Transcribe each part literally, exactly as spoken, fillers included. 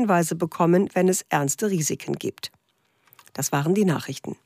Hinweise bekommen, wenn es ernste Risiken gibt. Das waren die Nachrichten.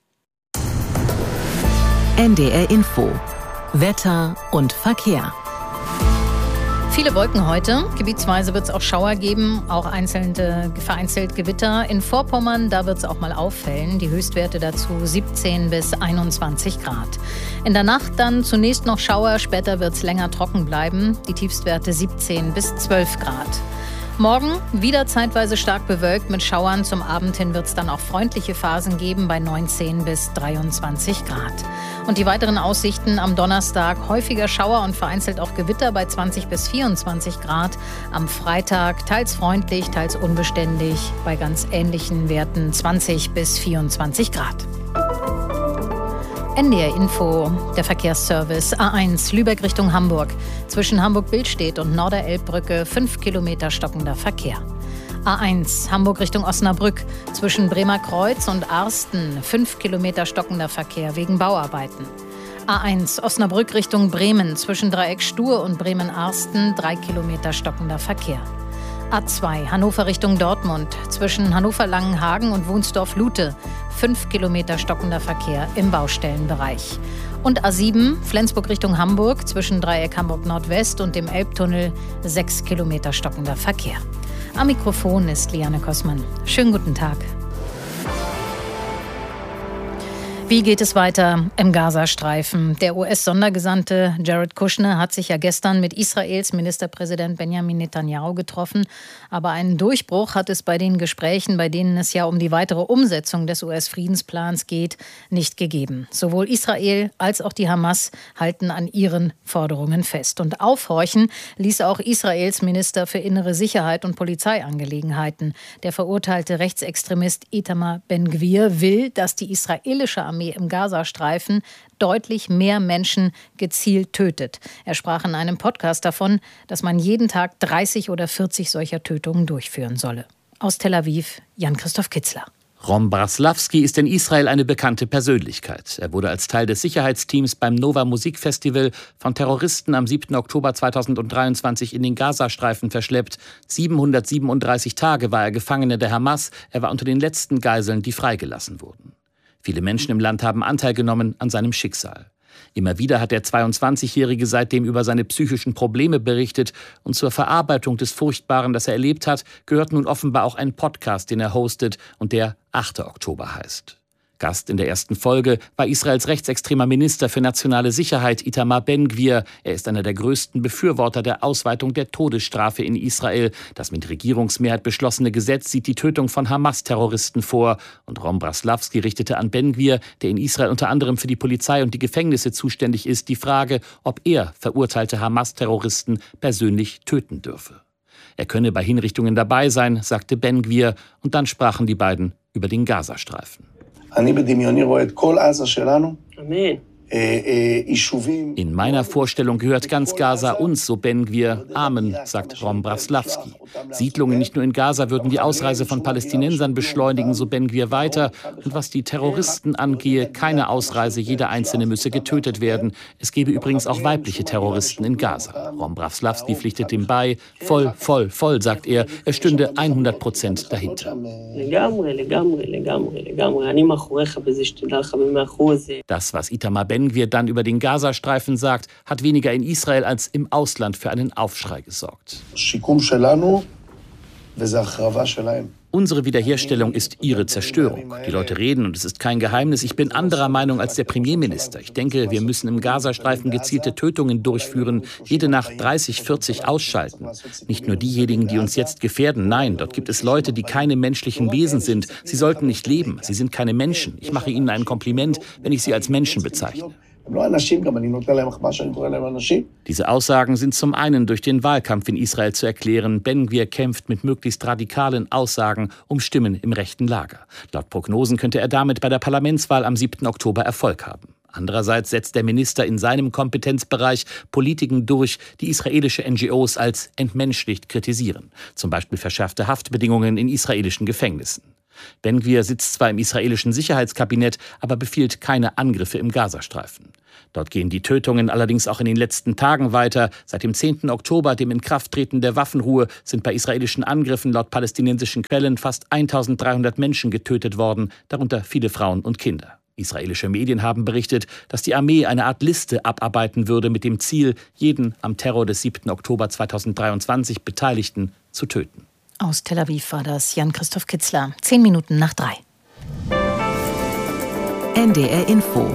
N D R Info. Wetter und Verkehr. Viele Wolken heute. Gebietsweise wird es auch Schauer geben, auch einzelne, vereinzelt Gewitter. In Vorpommern, da wird es auch mal auffällen. Die Höchstwerte dazu siebzehn bis einundzwanzig Grad. In der Nacht dann zunächst noch Schauer, später wird es länger trocken bleiben. Die Tiefstwerte siebzehn bis zwölf Grad. Morgen wieder zeitweise stark bewölkt mit Schauern. Zum Abend hin wird es dann auch freundliche Phasen geben bei neunzehn bis dreiundzwanzig Grad. Und die weiteren Aussichten am Donnerstag: häufiger Schauer und vereinzelt auch Gewitter bei zwanzig bis vierundzwanzig Grad. Am Freitag teils freundlich, teils unbeständig bei ganz ähnlichen Werten zwanzig bis vierundzwanzig Grad. N D R Info, der Verkehrsservice. A eins, Lübeck Richtung Hamburg. Zwischen Hamburg-Billstedt und Norderelbbrücke fünf Kilometer stockender Verkehr. A eins, Hamburg Richtung Osnabrück. Zwischen Bremerkreuz und Arsten fünf Kilometer stockender Verkehr wegen Bauarbeiten. A eins, Osnabrück Richtung Bremen. Zwischen Dreieck Stur und Bremen-Arsten drei Kilometer stockender Verkehr. A zwei, Hannover Richtung Dortmund. Zwischen Hannover-Langenhagen und Wunsdorf-Lute fünf Kilometer stockender Verkehr im Baustellenbereich. Und A sieben, Flensburg Richtung Hamburg. Zwischen Dreieck Hamburg-Nordwest und dem Elbtunnel sechs Kilometer stockender Verkehr. Am Mikrofon ist Liane Kossmann. Schönen guten Tag. Wie geht es weiter im Gazastreifen? Der U S-Sondergesandte Jared Kushner hat sich ja gestern mit Israels Ministerpräsident Benjamin Netanyahu getroffen. Aber einen Durchbruch hat es bei den Gesprächen, bei denen es ja um die weitere Umsetzung des U S-Friedensplans geht, nicht gegeben. Sowohl Israel als auch die Hamas halten an ihren Forderungen fest. Und aufhorchen ließ auch Israels Minister für innere Sicherheit und Polizeiangelegenheiten. Der verurteilte Rechtsextremist Itamar Ben-Gvir will, dass die israelische Armee im Gazastreifen deutlich mehr Menschen gezielt tötet. Er sprach in einem Podcast davon, dass man jeden Tag dreißig oder vierzig solcher Tötungen durchführen solle. Aus Tel Aviv, Jan-Christoph Kitzler. Ron Braslavsky ist in Israel eine bekannte Persönlichkeit. Er wurde als Teil des Sicherheitsteams beim Nova Musikfestival von Terroristen am siebten Oktober zweitausenddreiundzwanzig in den Gazastreifen verschleppt. siebenhundertsiebenunddreißig Tage war er Gefangener der Hamas. Er war unter den letzten Geiseln, die freigelassen wurden. Viele Menschen im Land haben Anteil genommen an seinem Schicksal. Immer wieder hat der zweiundzwanzigjährige seitdem über seine psychischen Probleme berichtet. Und zur Verarbeitung des Furchtbaren, das er erlebt hat, gehört nun offenbar auch ein Podcast, den er hostet und der achter Oktober heißt. Gast in der ersten Folge war Israels rechtsextremer Minister für nationale Sicherheit Itamar Ben-Gvir. Er ist einer der größten Befürworter der Ausweitung der Todesstrafe in Israel. Das mit Regierungsmehrheit beschlossene Gesetz sieht die Tötung von Hamas-Terroristen vor. Und Ron Braslavsky richtete an Ben-Gvir, der in Israel unter anderem für die Polizei und die Gefängnisse zuständig ist, die Frage, ob er verurteilte Hamas-Terroristen persönlich töten dürfe. Er könne bei Hinrichtungen dabei sein, sagte Ben-Gvir. Und dann sprachen die beiden über den Gazastreifen. In meiner Vorstellung gehört ganz Gaza uns, so Ben-Gvir. Amen, sagt Ron Braslavsky. Siedlungen nicht nur in Gaza würden die Ausreise von Palästinensern beschleunigen, so Ben-Gvir weiter. Und was die Terroristen angehe, keine Ausreise, jeder Einzelne müsse getötet werden. Es gebe übrigens auch weibliche Terroristen in Gaza. Ron Braslavsky pflichtet ihm bei. Voll, voll, voll, sagt er. Er stünde hundert Prozent dahinter. Das, was Itamar Ben-Gvir dann über den Gazastreifen sagt, hat weniger in Israel als im Ausland für einen Aufschrei gesorgt. Unsere Wiederherstellung ist ihre Zerstörung. Die Leute reden, und es ist kein Geheimnis, ich bin anderer Meinung als der Premierminister. Ich denke, wir müssen im Gazastreifen gezielte Tötungen durchführen, jede Nacht dreißig, vierzig ausschalten. Nicht nur diejenigen, die uns jetzt gefährden, nein, dort gibt es Leute, die keine menschlichen Wesen sind. Sie sollten nicht leben, sie sind keine Menschen. Ich mache ihnen ein Kompliment, wenn ich sie als Menschen bezeichne. Diese Aussagen sind zum einen durch den Wahlkampf in Israel zu erklären. Ben-Gvir kämpft mit möglichst radikalen Aussagen um Stimmen im rechten Lager. Laut Prognosen könnte er damit bei der Parlamentswahl am siebten Oktober Erfolg haben. Andererseits setzt der Minister in seinem Kompetenzbereich Politiken durch, die israelische N G Os als entmenschlicht kritisieren. Zum Beispiel verschärfte Haftbedingungen in israelischen Gefängnissen. Ben-Gvir sitzt zwar im israelischen Sicherheitskabinett, aber befiehlt keine Angriffe im Gazastreifen. Dort gehen die Tötungen allerdings auch in den letzten Tagen weiter. Seit dem zehnten Oktober, dem Inkrafttreten der Waffenruhe, sind bei israelischen Angriffen laut palästinensischen Quellen fast eintausenddreihundert Menschen getötet worden, darunter viele Frauen und Kinder. Israelische Medien haben berichtet, dass die Armee eine Art Liste abarbeiten würde mit dem Ziel, jeden am Terror des siebten Oktober zweitausenddreiundzwanzig Beteiligten zu töten. Aus Tel Aviv war das Jan-Christoph Kitzler. Zehn Minuten nach drei. N D R Info.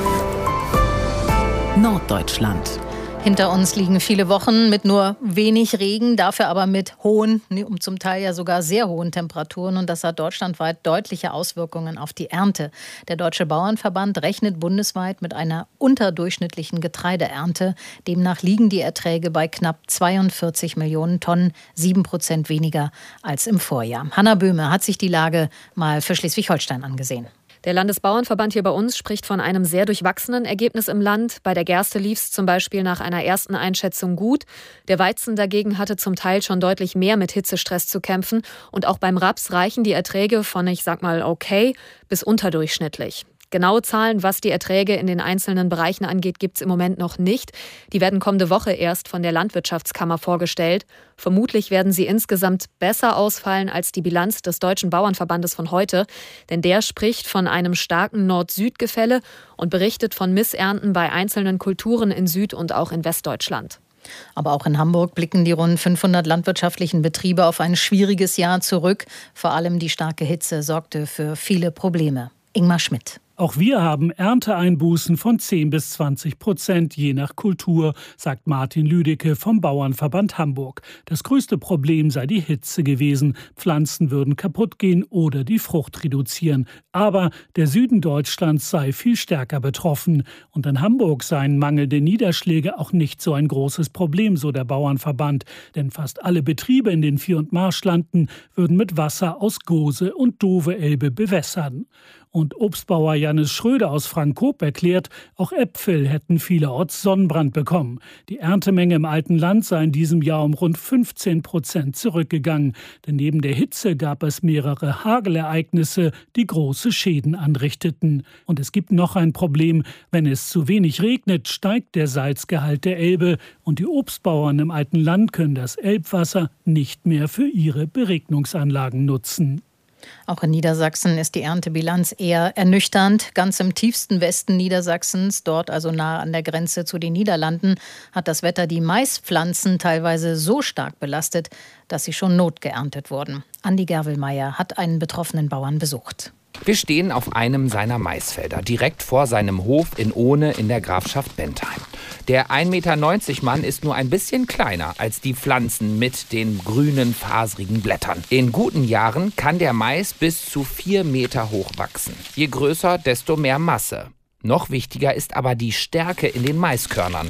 Norddeutschland. Hinter uns liegen viele Wochen mit nur wenig Regen, dafür aber mit hohen, zum Teil ja sogar sehr hohen Temperaturen. Und das hat deutschlandweit deutliche Auswirkungen auf die Ernte. Der Deutsche Bauernverband rechnet bundesweit mit einer unterdurchschnittlichen Getreideernte. Demnach liegen die Erträge bei knapp zweiundvierzig Millionen Tonnen, sieben Prozent weniger als im Vorjahr. Hanna Böhme hat sich die Lage mal für Schleswig-Holstein angesehen. Der Landesbauernverband hier bei uns spricht von einem sehr durchwachsenen Ergebnis im Land. Bei der Gerste lief es zum Beispiel nach einer ersten Einschätzung gut. Der Weizen dagegen hatte zum Teil schon deutlich mehr mit Hitzestress zu kämpfen. Und auch beim Raps reichen die Erträge von, ich sag mal, okay bis unterdurchschnittlich. Genaue Zahlen, was die Erträge in den einzelnen Bereichen angeht, gibt es im Moment noch nicht. Die werden kommende Woche erst von der Landwirtschaftskammer vorgestellt. Vermutlich werden sie insgesamt besser ausfallen als die Bilanz des Deutschen Bauernverbandes von heute. Denn der spricht von einem starken Nord-Süd-Gefälle und berichtet von Missernten bei einzelnen Kulturen in Süd- und auch in Westdeutschland. Aber auch in Hamburg blicken die rund fünfhundert landwirtschaftlichen Betriebe auf ein schwieriges Jahr zurück. Vor allem die starke Hitze sorgte für viele Probleme. Ingmar Schmidt. Auch wir haben Ernteeinbußen von zehn bis zwanzig Prozent, je nach Kultur, sagt Martin Lüdecke vom Bauernverband Hamburg. Das größte Problem sei die Hitze gewesen. Pflanzen würden kaputt gehen oder die Frucht reduzieren. Aber der Süden Deutschlands sei viel stärker betroffen. Und in Hamburg seien mangelnde Niederschläge auch nicht so ein großes Problem, so der Bauernverband. Denn fast alle Betriebe in den Vier- und Marschlanden würden mit Wasser aus Gose und Dove-Elbe bewässern. Und Obstbauer Jannis Schröder aus Frankop erklärt, auch Äpfel hätten vielerorts Sonnenbrand bekommen. Die Erntemenge im alten Land sei in diesem Jahr um rund fünfzehn Prozent zurückgegangen. Denn neben der Hitze gab es mehrere Hagelereignisse, die große Schäden anrichteten. Und es gibt noch ein Problem. Wenn es zu wenig regnet, steigt der Salzgehalt der Elbe. Und die Obstbauern im alten Land können das Elbwasser nicht mehr für ihre Beregnungsanlagen nutzen. Auch in Niedersachsen ist die Erntebilanz eher ernüchternd. Ganz im tiefsten Westen Niedersachsens, dort also nah an der Grenze zu den Niederlanden, hat das Wetter die Maispflanzen teilweise so stark belastet, dass sie schon notgeerntet wurden. Andi Gerwelmeier hat einen betroffenen Bauern besucht. Wir stehen auf einem seiner Maisfelder, direkt vor seinem Hof in Ohne in der Grafschaft Bentheim. Der ein Meter neunzig Mann ist nur ein bisschen kleiner als die Pflanzen mit den grünen, faserigen Blättern. In guten Jahren kann der Mais bis zu vier Meter hoch wachsen. Je größer, desto mehr Masse. Noch wichtiger ist aber die Stärke in den Maiskörnern.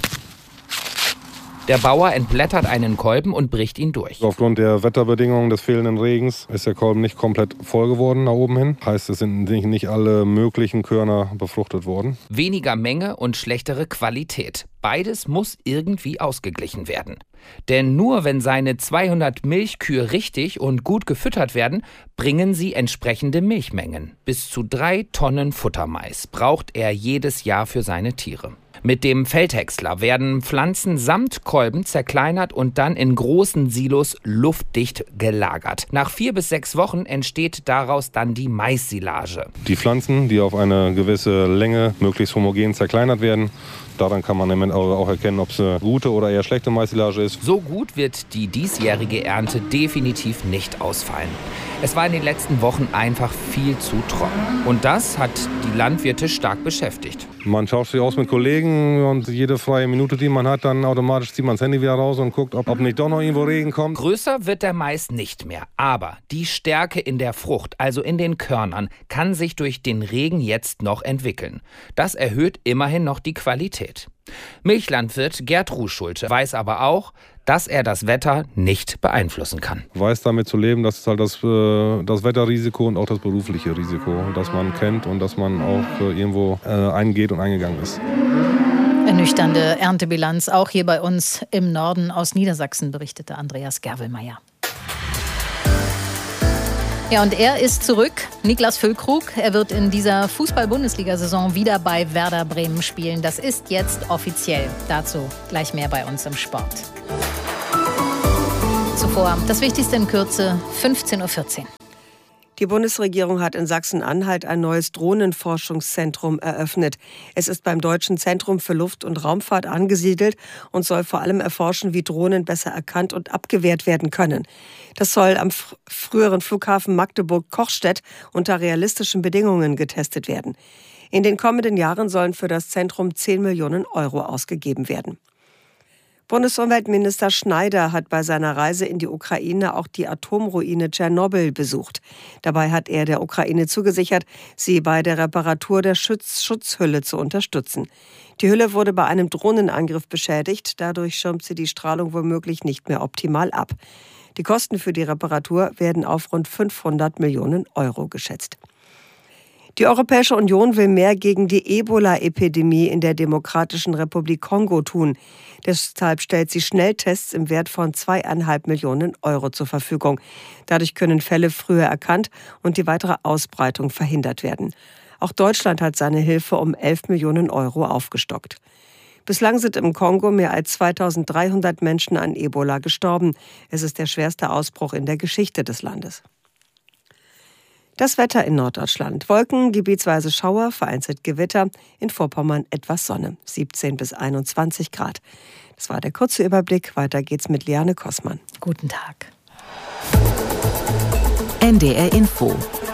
Der Bauer entblättert einen Kolben und bricht ihn durch. Aufgrund der Wetterbedingungen des fehlenden Regens ist der Kolben nicht komplett voll geworden nach oben hin. Heißt, es sind nicht alle möglichen Körner befruchtet worden. Weniger Menge und schlechtere Qualität. Beides muss irgendwie ausgeglichen werden. Denn nur wenn seine zweihundert Milchkühe richtig und gut gefüttert werden, bringen sie entsprechende Milchmengen. Bis zu drei Tonnen Futtermais braucht er jedes Jahr für seine Tiere. Mit dem Feldhäcksler werden Pflanzen samt Kolben zerkleinert und dann in großen Silos luftdicht gelagert. Nach vier bis sechs Wochen entsteht daraus dann die Maissilage. Die Pflanzen, die auf eine gewisse Länge möglichst homogen zerkleinert werden, daran kann man auch erkennen, ob es eine gute oder eher schlechte Maissilage ist. So gut wird die diesjährige Ernte definitiv nicht ausfallen. Es war in den letzten Wochen einfach viel zu trocken. Und das hat die Landwirte stark beschäftigt. Man tauscht sich aus mit Kollegen und jede freie Minute, die man hat, dann automatisch zieht man das Handy wieder raus und guckt, ob, ob nicht doch noch irgendwo Regen kommt. Größer wird der Mais nicht mehr, aber die Stärke in der Frucht, also in den Körnern, kann sich durch den Regen jetzt noch entwickeln. Das erhöht immerhin noch die Qualität. Milchlandwirt Gerd Ruhschulte weiß aber auch, dass er das Wetter nicht beeinflussen kann. Weiß damit zu leben, das ist halt das, äh, das Wetterrisiko und auch das berufliche Risiko, das man kennt und das man auch äh, irgendwo äh, eingeht und eingegangen ist. Ernüchternde Erntebilanz auch hier bei uns im Norden aus Niedersachsen, berichtete Andreas Gerwelmeier. Ja, und er ist zurück, Niklas Füllkrug. Er wird in dieser Fußball-Bundesliga-Saison wieder bei Werder Bremen spielen. Das ist jetzt offiziell. Dazu gleich mehr bei uns im Sport. Zuvor das Wichtigste in Kürze, fünfzehn Uhr vierzehn. Die Bundesregierung hat in Sachsen-Anhalt ein neues Drohnenforschungszentrum eröffnet. Es ist beim Deutschen Zentrum für Luft- und Raumfahrt angesiedelt und soll vor allem erforschen, wie Drohnen besser erkannt und abgewehrt werden können. Das soll am f- früheren Flughafen Magdeburg-Kochstedt unter realistischen Bedingungen getestet werden. In den kommenden Jahren sollen für das Zentrum zehn Millionen Euro ausgegeben werden. Bundesumweltminister Schneider hat bei seiner Reise in die Ukraine auch die Atomruine Tschernobyl besucht. Dabei hat er der Ukraine zugesichert, sie bei der Reparatur der Schutz- Schutzhülle zu unterstützen. Die Hülle wurde bei einem Drohnenangriff beschädigt. Dadurch schirmt sie die Strahlung womöglich nicht mehr optimal ab. Die Kosten für die Reparatur werden auf rund fünfhundert Millionen Euro geschätzt. Die Europäische Union will mehr gegen die Ebola-Epidemie in der Demokratischen Republik Kongo tun. Deshalb stellt sie Schnelltests im Wert von zweieinhalb Millionen Euro zur Verfügung. Dadurch können Fälle früher erkannt und die weitere Ausbreitung verhindert werden. Auch Deutschland hat seine Hilfe um elf Millionen Euro aufgestockt. Bislang sind im Kongo mehr als zweitausenddreihundert Menschen an Ebola gestorben. Es ist der schwerste Ausbruch in der Geschichte des Landes. Das Wetter in Norddeutschland. Wolken, gebietsweise Schauer, vereinzelt Gewitter. In Vorpommern etwas Sonne. siebzehn bis einundzwanzig Grad. Das war der kurze Überblick. Weiter geht's mit Liane Kossmann. Guten Tag. N D R Info.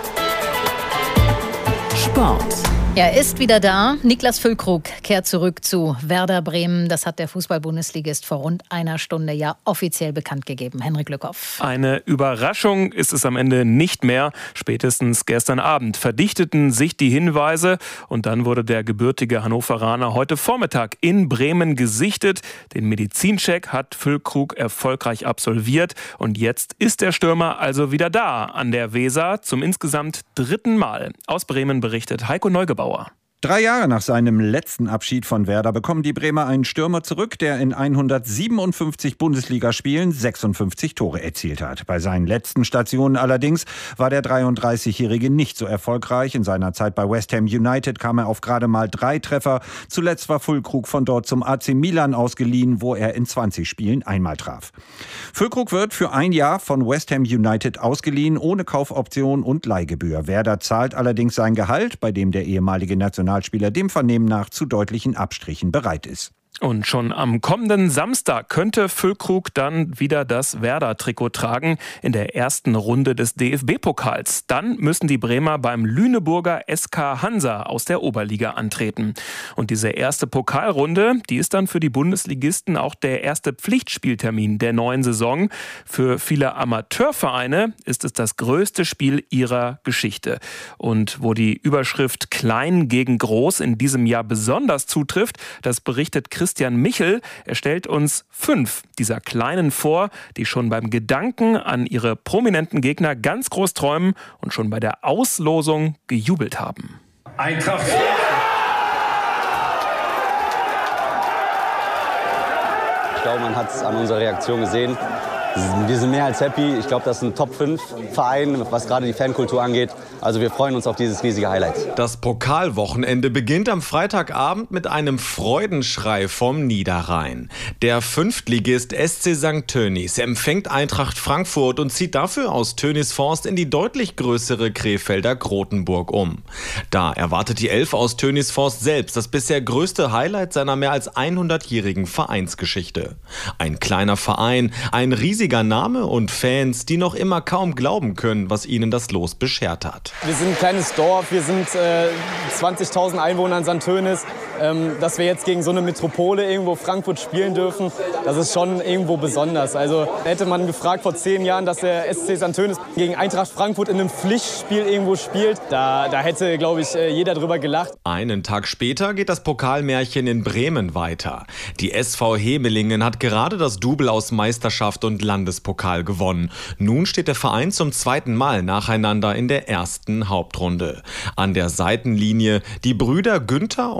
Sport. Er ist wieder da. Niklas Füllkrug kehrt zurück zu Werder Bremen. Das hat der Fußball-Bundesligist vor rund einer Stunde ja offiziell bekannt gegeben. Henrik Lückhoff. Eine Überraschung ist es am Ende nicht mehr. Spätestens gestern Abend verdichteten sich die Hinweise und dann wurde der gebürtige Hannoveraner heute Vormittag in Bremen gesichtet. Den Medizincheck hat Füllkrug erfolgreich absolviert und jetzt ist der Stürmer also wieder da an der Weser zum insgesamt dritten Mal. Aus Bremen berichtet Heiko Neugebauer. Drei Jahre nach seinem letzten Abschied von Werder bekommen die Bremer einen Stürmer zurück, der in hundertsiebenundfünfzig Bundesligaspielen sechsundfünfzig Tore erzielt hat. Bei seinen letzten Stationen allerdings war der dreiunddreißigjährige nicht so erfolgreich. In seiner Zeit bei West Ham United kam er auf gerade mal drei Treffer. Zuletzt war Füllkrug von dort zum A C Milan ausgeliehen, wo er in zwanzig Spielen einmal traf. Füllkrug wird für ein Jahr von West Ham United ausgeliehen, ohne Kaufoption und Leihgebühr. Werder zahlt allerdings sein Gehalt, bei dem der ehemalige Nationalspieler dem Vernehmen nach zu deutlichen Abstrichen bereit ist. Und schon am kommenden Samstag könnte Füllkrug dann wieder das Werder-Trikot tragen in der ersten Runde des D F B-Pokals. Dann müssen die Bremer beim Lüneburger S K Hansa aus der Oberliga antreten. Und diese erste Pokalrunde, die ist dann für die Bundesligisten auch der erste Pflichtspieltermin der neuen Saison. Für viele Amateurvereine ist es das größte Spiel ihrer Geschichte. Und wo die Überschrift Klein gegen Groß in diesem Jahr besonders zutrifft, das berichtet Christian Christian Michel. Er stellt uns fünf dieser Kleinen vor, die schon beim Gedanken an ihre prominenten Gegner ganz groß träumen und schon bei der Auslosung gejubelt haben. Eintracht. Ich glaube, man hat es an unserer Reaktion gesehen. Wir sind mehr als happy. Ich glaube, das ist ein Top fünf Verein, was gerade die Fankultur angeht. Also wir freuen uns auf dieses riesige Highlight. Das Pokalwochenende beginnt am Freitagabend mit einem Freudenschrei vom Niederrhein. Der Fünftligist S C Sankt Tönnies empfängt Eintracht Frankfurt und zieht dafür aus Tönnies-Forst in die deutlich größere Krefelder Grotenburg um. Da erwartet die Elf aus Tönnies-Forst selbst das bisher größte Highlight seiner mehr als hundertjährigen Vereinsgeschichte. Ein kleiner Verein, ein riesiger Name und Fans, die noch immer kaum glauben können, was ihnen das Los beschert hat. Wir sind ein kleines Dorf, wir sind äh, zwanzigtausend Einwohner in Sankt Tönnies. Ähm, dass wir jetzt gegen so eine Metropole irgendwo Frankfurt spielen dürfen, das ist schon irgendwo besonders. Also hätte man gefragt vor zehn Jahren, dass der S C Sankt Tönnies gegen Eintracht Frankfurt in einem Pflichtspiel irgendwo spielt, da, da hätte, glaube ich, jeder drüber gelacht. Einen Tag später geht das Pokalmärchen in Bremen weiter. Die S V Hemelingen hat gerade das Double aus Meisterschaft und Landespokal gewonnen. Nun steht der Verein zum zweiten Mal nacheinander in der ersten Hauptrunde. An der Seitenlinie die Brüder Günther und Faye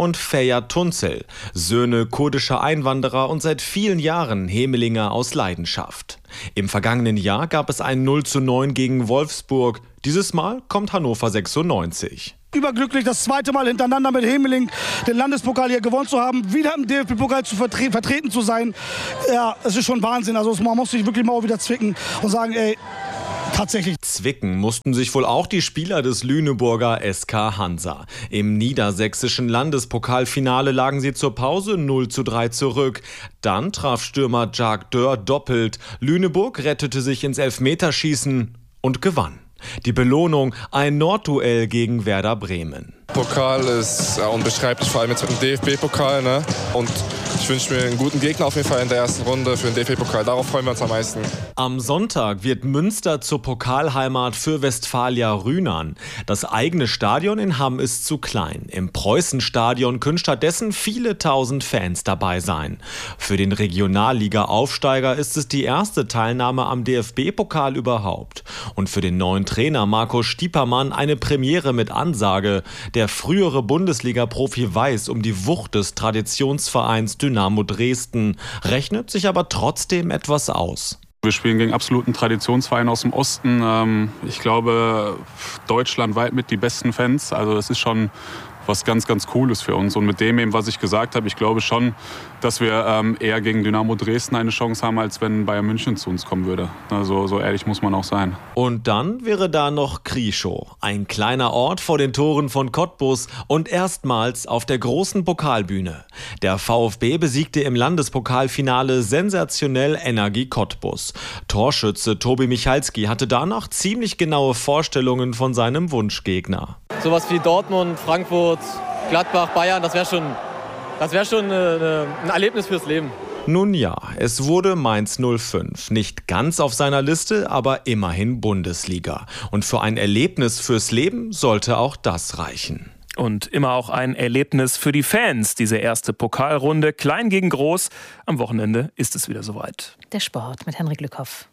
Player Tunzel, Söhne kurdischer Einwanderer und seit vielen Jahren Hemelinger aus Leidenschaft. Im vergangenen Jahr gab es ein null zu neun gegen Wolfsburg. Dieses Mal kommt Hannover sechsundneunzig. Überglücklich, das zweite Mal hintereinander mit Hemeling den Landespokal hier gewonnen zu haben, wieder im D F B-Pokal zu vertre- vertreten zu sein. Ja, es ist schon Wahnsinn. Also man muss sich wirklich mal wieder zwicken und sagen, ey, tatsächlich. Zwicken mussten sich wohl auch die Spieler des Lüneburger S K Hansa. Im niedersächsischen Landespokalfinale lagen sie zur Pause null zu drei zurück. Dann traf Stürmer Jacques Dörr doppelt. Lüneburg rettete sich ins Elfmeterschießen und gewann. Die Belohnung, ein Nordduell gegen Werder Bremen. Pokal ist ja, unbeschreiblich, vor allem jetzt mit dem D F B-Pokal. Ne? Und ich wünsche mir einen guten Gegner auf jeden Fall in der ersten Runde für den D F B-Pokal. Darauf freuen wir uns am meisten. Am Sonntag wird Münster zur Pokalheimat für Westfalia Rhynern. Das eigene Stadion in Hamm ist zu klein. Im Preußenstadion können stattdessen viele tausend Fans dabei sein. Für den Regionalliga-Aufsteiger ist es die erste Teilnahme am D F B-Pokal überhaupt. Und für den neuen Trainer Marco Stiepermann eine Premiere mit Ansage. Der frühere Bundesliga-Profi weiß um die Wucht des Traditionsvereins Dynamo Dresden, rechnet sich aber trotzdem etwas aus. Wir spielen gegen absoluten Traditionsverein aus dem Osten. Ich glaube, deutschlandweit mit die besten Fans. Also das ist schon was ganz, ganz Cooles für uns. Und mit dem eben, was ich gesagt habe, ich glaube schon, dass wir ähm, eher gegen Dynamo Dresden eine Chance haben, als wenn Bayern München zu uns kommen würde. Also so ehrlich muss man auch sein. Und dann wäre da noch Krieschow, ein kleiner Ort vor den Toren von Cottbus und erstmals auf der großen Pokalbühne. Der VfB besiegte im Landespokalfinale sensationell Energie Cottbus. Torschütze Tobi Michalski hatte danach ziemlich genaue Vorstellungen von seinem Wunschgegner. Sowas wie Dortmund, Frankfurt, Gladbach, Bayern, das wäre schon, das wär schon eine, ein Erlebnis fürs Leben. Nun ja, es wurde Mainz null fünf. Nicht ganz auf seiner Liste, aber immerhin Bundesliga. Und für ein Erlebnis fürs Leben sollte auch das reichen. Und immer auch ein Erlebnis für die Fans, diese erste Pokalrunde. Klein gegen groß. Am Wochenende ist es wieder soweit. Der Sport mit Henrik Lückhoff.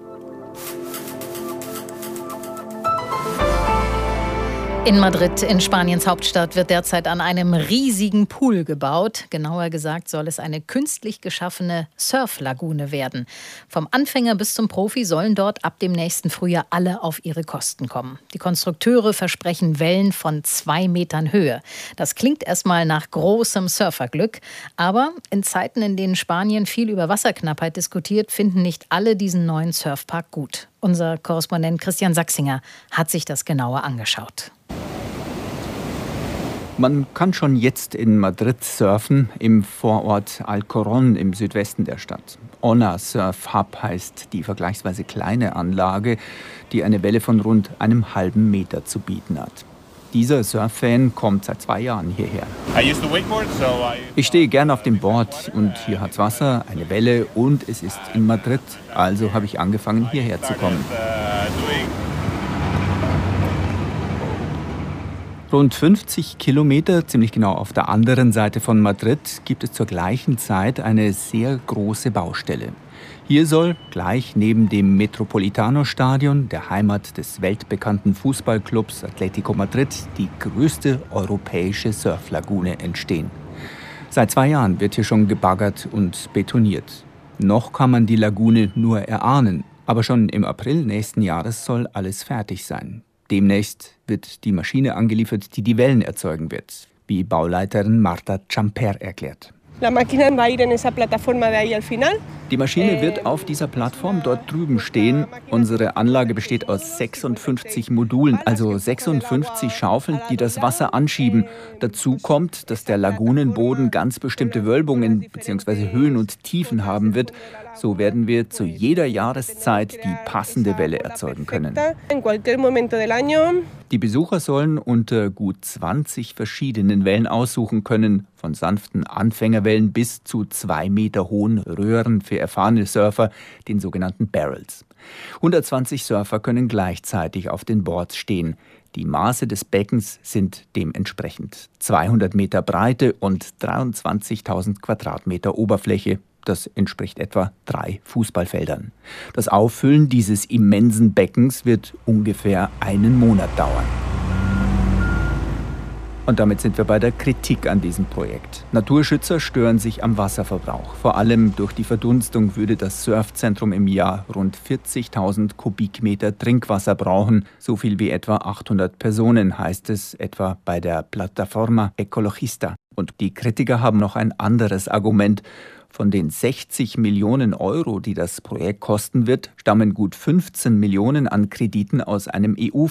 In Madrid, in Spaniens Hauptstadt, wird derzeit an einem riesigen Pool gebaut. Genauer gesagt soll es eine künstlich geschaffene Surflagune werden. Vom Anfänger bis zum Profi sollen dort ab dem nächsten Frühjahr alle auf ihre Kosten kommen. Die Konstrukteure versprechen Wellen von zwei Metern Höhe. Das klingt erstmal nach großem Surferglück. Aber in Zeiten, in denen Spanien viel über Wasserknappheit diskutiert, finden nicht alle diesen neuen Surfpark gut. Unser Korrespondent Christian Sachsinger hat sich das genauer angeschaut. Man kann schon jetzt in Madrid surfen, im Vorort Alcorcón im Südwesten der Stadt. Ona Surf Hub heißt die vergleichsweise kleine Anlage, die eine Welle von rund einem halben Meter zu bieten hat. Dieser Surf-Fan kommt seit zwei Jahren hierher. Ich stehe gern auf dem Board und hier hat's Wasser, eine Welle und es ist in Madrid. Also habe ich angefangen, hierher zu kommen. Rund fünfzig Kilometer, ziemlich genau auf der anderen Seite von Madrid, gibt es zur gleichen Zeit eine sehr große Baustelle. Hier soll gleich neben dem Metropolitano-Stadion, der Heimat des weltbekannten Fußballclubs Atlético Madrid, die größte europäische Surflagune entstehen. Seit zwei Jahren wird hier schon gebaggert und betoniert. Noch kann man die Lagune nur erahnen, aber schon im April nächsten Jahres soll alles fertig sein. Demnächst wird die Maschine angeliefert, die die Wellen erzeugen wird, wie Bauleiterin Marta Champer erklärt. Die Maschine wird auf dieser Plattform dort drüben stehen. Unsere Anlage besteht aus sechsundfünfzig Modulen, also sechsundfünfzig Schaufeln, die das Wasser anschieben. Dazu kommt, dass der Lagunenboden ganz bestimmte Wölbungen bzw. Höhen und Tiefen haben wird. So werden wir zu jeder Jahreszeit die passende Welle erzeugen können. Die Besucher sollen unter gut zwanzig verschiedenen Wellen aussuchen können, von sanften Anfängerwellen bis zu zwei Meter hohen Röhren für erfahrene Surfer, den sogenannten Barrels. hundertzwanzig Surfer können gleichzeitig auf den Boards stehen. Die Maße des Beckens sind dementsprechend zweihundert Meter Breite und dreiundzwanzigtausend Quadratmeter Oberfläche. Das entspricht etwa drei Fußballfeldern. Das Auffüllen dieses immensen Beckens wird ungefähr einen Monat dauern. Und damit sind wir bei der Kritik an diesem Projekt. Naturschützer stören sich am Wasserverbrauch. Vor allem durch die Verdunstung würde das Surfzentrum im Jahr rund vierzigtausend Kubikmeter Trinkwasser brauchen. So viel wie etwa achthundert Personen, heißt es etwa bei der Plataforma Ecologista. Und die Kritiker haben noch ein anderes Argument. Von den sechzig Millionen Euro, die das Projekt kosten wird, stammen gut fünfzehn Millionen an Krediten aus einem E U